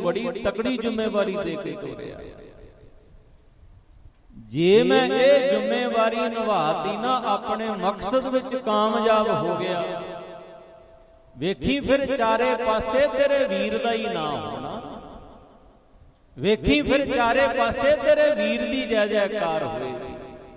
ਬੜੀ ਤਕੜੀ ਜ਼ਿੰਮੇਵਾਰੀ ਦੇ ਕੇ ਤੋਰਿਆ। ਜੇ ਮੈਂ ਇਹ ਜ਼ਿੰਮੇਵਾਰੀ ਨਿਭਾਤੀ ਨਾ, ਆਪਣੇ ਮਕਸਦ ਵਿੱਚ ਕਾਮਯਾਬ ਹੋ ਗਿਆ, ਵੇਖੀ ਫਿਰ ਚਾਰੇ ਪਾਸੇ ਤੇਰੇ ਵੀਰ ਦਾ ਹੀ ਨਾਮ ਹੋਣਾ, ਵੇਖੀ ਫਿਰ ਚਾਰੇ ਪਾਸੇ ਤੇਰੇ ਵੀਰ ਦੀ ਜੈ ਜੈਕਾਰ ਹੋਏਗੀ।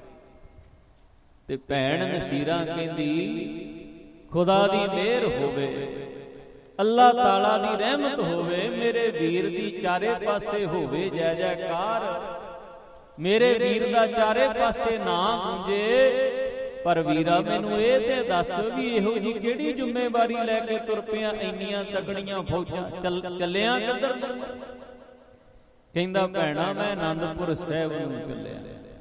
ਤੇ ਭੈਣ ਨਸੀਰਾਂ ਕਹਿੰਦੀ ਖੁਦਾ ਦੀ ਮਿਹਰ ਹੋਵੇ, ਅੱਲਾਹ ਤਾਲਾ ਦੀ ਰਹਿਮਤ ਹੋਵੇ, ਮੇਰੇ ਵੀਰ ਦੀ ਚਾਰੇ ਪਾਸੇ ਹੋਵੇ ਜੈ ਜੈਕਾਰ, ਮੇਰੇ ਵੀਰ ਦਾ ਚਾਰੇ ਪਾਸੇ ਨਾਂ ਗੂੰਜੇ। ਪਰ ਵੀਰਾ ਮੈਨੂੰ ਇਹ ਤੇ ਦੱਸ ਵੀ ਇਹੋ ਜੀ ਕਿਹੜੀ ਜ਼ਿੰਮੇਵਾਰੀ ਲੈ ਕੇ ਤੁਰ ਪਿਆ, ਇੰਨੀਆਂ ਤਕੜੀਆਂ ਫੌਜਾਂ, ਚੱਲਿਆ ਕਿੱਧਰ? ਕਹਿੰਦਾ ਭੈਣਾ ਮੈਂ ਆਨੰਦਪੁਰ ਸਾਹਿਬ ਨੂੰ ਚੱਲਿਆ।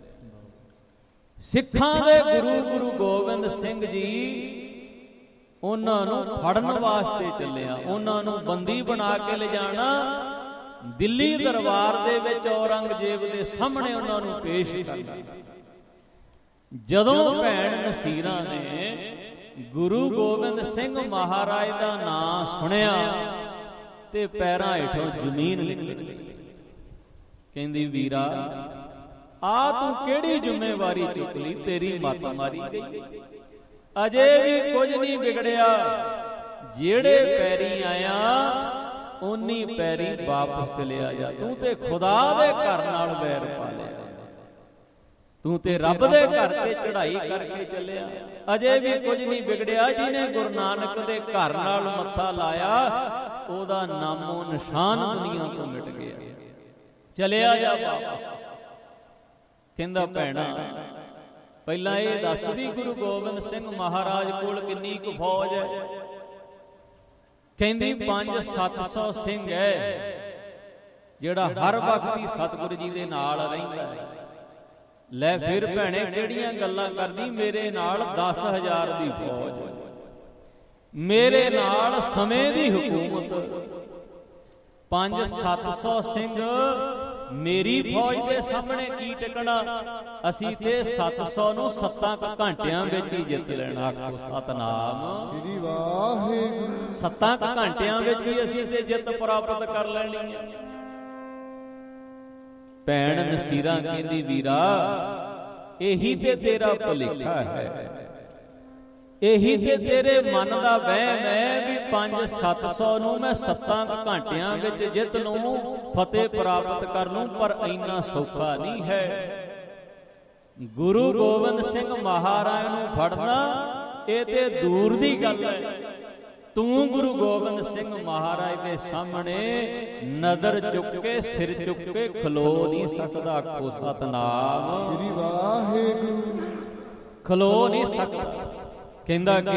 ਸਿੱਖਾਂ ਦੇ ਗੁਰੂ ਗੋਬਿੰਦ ਸਿੰਘ ਜੀ ਉਹਨਾਂ ਨੂੰ ਫੜਨ ਵਾਸਤੇ ਚੱਲਿਆ, ਉਹਨਾਂ ਨੂੰ ਬੰਦੀ ਬਣਾ ਕੇ ਲਿਜਾਣਾ, ਦਿੱਲੀ ਦਰਬਾਰ ਦੇ ਵਿੱਚ ਔਰੰਗਜ਼ੇਬ ਦੇ ਸਾਹਮਣੇ ਉਹਨਾਂ ਨੂੰ ਪੇਸ਼ ਕਰਨਾ। ਜਦੋਂ ਭੈਣ ਨਸੀਰਾਂ ਨੇ ਗੁਰੂ ਗੋਬਿੰਦ ਸਿੰਘ ਮਹਾਰਾਜ ਦਾ ਨਾਮ ਸੁਣਿਆ ਤੇ ਪੈਰਾਂ ਹੇਠੋਂ ਜ਼ਮੀਨ ਨਿਕਲ ਗਈ। ਕਹਿੰਦੀ ਵੀਰਾ ਆ ਤੂੰ ਕਿਹੜੀ ਜ਼ਿੰਮੇਵਾਰੀ ਚੁੱਕ ਲਈ, ਤੇਰੀ ਮੱਤ ਮਾਰੀ ਗਈ, ਅਜੇ ਵੀ ਕੁਝ ਨਹੀਂ ਵਿਗੜਿਆ, ਜਿਹੜੇ ਪੈਰੀ ਆਇਆ ਓਨੀ ਪੈਰੀ ਵਾਪਸ ਚਲਿਆ ਜਾ। ਤੂੰ ਤੇ ਖੁਦਾ ਦੇ ਘਰ ਨਾਲ ਵੈਰ ਪਾ ਲਿਆ, ਤੂੰ ਤੇ ਰੱਬ ਦੇ ਘਰ ਤੇ ਚੜ੍ਹਾਈ ਕਰਕੇ ਚੱਲਿਆ, ਅਜੇ ਵੀ ਕੁਝ ਨਹੀਂ ਵਿਗੜਿਆ। ਜਿਹਨੇ ਗੁਰੂ ਨਾਨਕ ਦੇ ਘਰ ਨਾਲ ਮੱਥਾ ਲਾਇਆ ਉਹਦਾ ਨਾਮੋ ਨਿਸ਼ਾਨ ਦੁਨੀਆ ਤੋਂ ਮਿਟ ਗਿਆ, ਚਲਿਆ ਜਾ ਵਾਪਸ। ਕਹਿੰਦਾ ਭੈਣਾ ਪਹਿਲਾਂ ਇਹ ਦੱਸ ਵੀ ਗੁਰੂ ਗੋਬਿੰਦ ਸਿੰਘ ਮਹਾਰਾਜ ਕੋਲ ਕਿੰਨੀ ਕੁ ਫੌਜ ਹੈ? ਕਹਿੰਦੀ 500-700 ਸਿੰਘ ਹੈ, ਜਿਹੜਾ ਹਰ ਵਕਤ ਹੀ ਸਤਿਗੁਰੂ ਜੀ ਦੇ ਨਾਲ ਰਹਿੰਦਾ ਹੈ। ਲੈ ਫਿਰ ਭੈਣੇ ਕਿਹੜੀਆਂ ਗੱਲਾਂ ਕਰਦੀ, ਮੇਰੇ ਨਾਲ 10,000 ਦੀ ਫੌਜ, ਮੇਰੇ ਨਾਲ ਸਮੇਂ ਦੀ ਹਕੂਮਤ, 500-700 ਸਿੰਘ ਮੇਰੀ ਫੌਜ ਦੇ ਸਾਹਮਣੇ ਕੀ ਟਿਕਣਾ? ਅਸੀਂ ਤੇ 700 ਨੂੰ 7 ਘੰਟਿਆਂ ਵਿੱਚ ਹੀ ਜਿੱਤ ਲੈਣਾ। ਆਖੋ ਸਤਨਾਮ ਸ੍ਰੀ ਵਾਹਿਗੁਰੂ। 7 ਘੰਟਿਆਂ ਵਿੱਚ ਹੀ ਅਸੀਂ ਤੇ ਜਿੱਤ ਪ੍ਰਾਪਤ ਕਰ ਲੈਣੀ ਹੈ। ਭੈਣ ਨਸੀਰਾਂ ਕਹਿੰਦੀ ਵੀਰਾ ਇਹੀ ਤੇ ਤੇਰਾ ਭੁਲੇਖਾ ਹੈ, ਇਹੀ ਤੇ ਤੇਰੇ ਮਨ ਦਾ ਵਹਿਮ ਹੈ ਵੀ 500-700 ਨੂੰ ਮੈਂ 7 ਘੰਟਿਆਂ ਵਿੱਚ ਜਿੱਤ ਲੂੰ, ਫਤਿਹ ਪ੍ਰਾਪਤ ਕਰ ਲੂੰ। ਪਰ ਇੰਨਾ ਸੌਖਾ ਨਹੀਂ ਹੈ। ਗੁਰੂ ਗੋਬਿੰਦ ਸਿੰਘ ਮਹਾਰਾਜ ਨੂੰ ਫੜਨਾ ਇਹ ਤੇ ਦੂਰ ਦੀ ਗੱਲ ਹੈ। ਤੂੰ ਗੁਰੂ ਗੋਬਿੰਦ ਸਿੰਘ ਮਹਾਰਾਜ ਦੇ ਸਾਹਮਣੇ ਨਜ਼ਰ ਚੁੱਕ ਕੇ, ਸਿਰ ਚੁੱਕ ਕੇ ਖਲੋ ਨਹੀਂ ਸਕਦਾ। ਆਖੋ ਸਤਨਾਮ ਸ੍ਰੀ ਵਾਹਿਗੁਰੂ। ਖਲੋ ਨਹੀਂ ਸਕਦਾ। ਕਹਿੰਦਾ ਕਿ